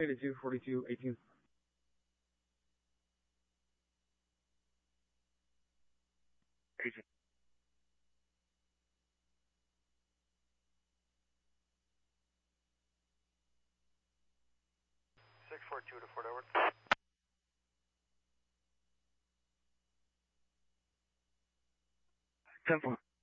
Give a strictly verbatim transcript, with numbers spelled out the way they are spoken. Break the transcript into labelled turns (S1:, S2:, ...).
S1: eighty-two, forty-two, eighteen. eighteen.
S2: six four two to Fort Edward.
S1: ten four.